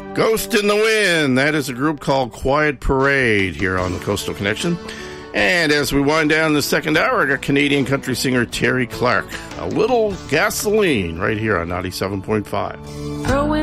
Ghost in the Wind. That is a group called Quiet Parade here on the Coastal Connection. And as we wind down the second hour, I got Canadian country singer Terry Clark. A Little Gasoline right here on 97.5.